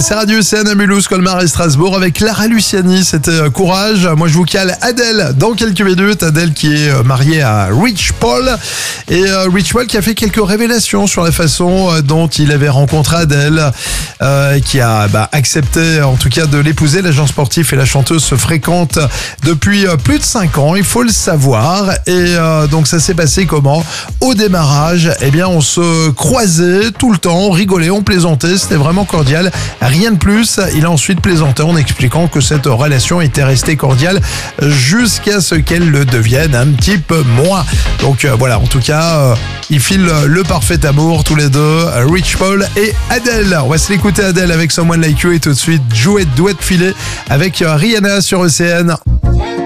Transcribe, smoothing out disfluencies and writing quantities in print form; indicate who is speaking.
Speaker 1: c'est Radio Océane à Mulhouse, Colmar et Strasbourg avec Clara Luciani. C'était Courage. Moi, je vous cale Adèle dans quelques minutes. Adèle qui est mariée à Rich Paul. Et Rich Paul qui a fait quelques révélations sur la façon dont il avait rencontré Adèle, qui a accepté en tout cas de l'épouser. L'agent sportif et la chanteuse se fréquentent depuis plus de 5 ans, il faut le savoir. Et donc ça s'est passé comment? Au démarrage, eh bien on se croisait tout le temps, on rigolait, on plaisantait, c'était vraiment cordial, rien de plus. Il a ensuite plaisanté en expliquant que cette relation était restée cordiale jusqu'à ce qu'elle le devienne un petit peu moins. Donc voilà, en tout cas, ils filent le parfait amour tous les deux, Rich Paul et Adèle. On va se l'écouter Adèle avec Someone Like You et tout de suite Duet Filet avec Rihanna sur Océane.